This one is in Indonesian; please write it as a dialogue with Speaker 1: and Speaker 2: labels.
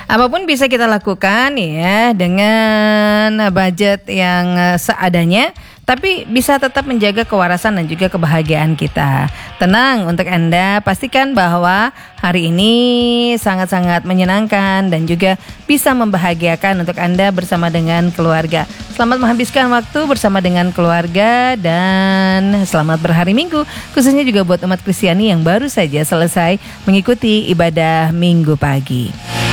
Speaker 1: Apapun bisa kita lakukan ya dengan budget yang seadanya, tapi bisa tetap menjaga kewarasan dan juga kebahagiaan kita. Tenang untuk Anda, pastikan bahwa hari ini sangat-sangat menyenangkan dan juga bisa membahagiakan untuk Anda bersama dengan keluarga. Selamat menghabiskan waktu bersama dengan keluarga dan selamat berhari Minggu, khususnya juga buat umat Kristiani yang baru saja selesai mengikuti ibadah Minggu pagi.